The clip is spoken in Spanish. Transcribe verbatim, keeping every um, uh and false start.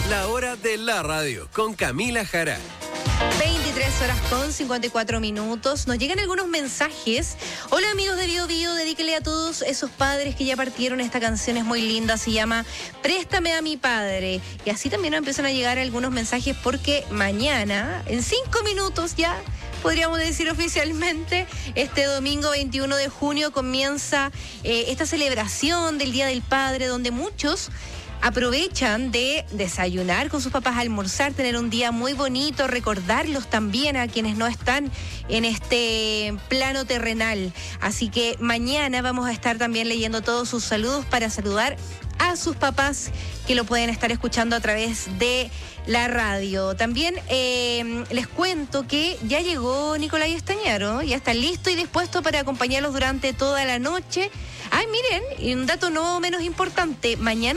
La hora de la radio con Camila Jara. veintitrés horas con cincuenta y cuatro minutos. Nos llegan algunos mensajes. Hola amigos de Bio Bio, dedíquele a todos esos padres que ya partieron. Esta canción es muy linda, se llama Préstame a mi padre. Y así también nos empiezan a llegar algunos mensajes porque mañana, en cinco minutos ya, podríamos decir oficialmente, este domingo veintiuno de junio comienza eh, esta celebración del Día del Padre, donde muchos aprovechan de desayunar con sus papás, almorzar, tener un día muy bonito, recordarlos también a quienes no están en este plano terrenal. Así que mañana vamos a estar también leyendo todos sus saludos para saludar a sus papás que lo pueden estar escuchando a través de la radio. También eh, les cuento que ya llegó Nicolás Estañaro, ya está listo y dispuesto para acompañarlos durante toda la noche. Ay, miren, y un dato no menos importante, mañana